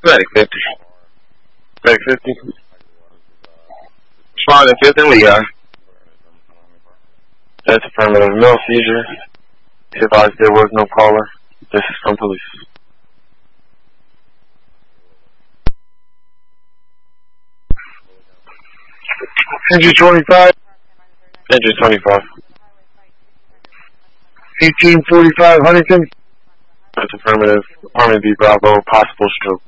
Medic 50. Medic 50. Respond to 5th and Lehigh. That's affirmative. No seizure. Advised there was no caller. This is from police. Entry 25. Entry 25. 1845 Huntington. That's affirmative. Army B Bravo. Possible stroke.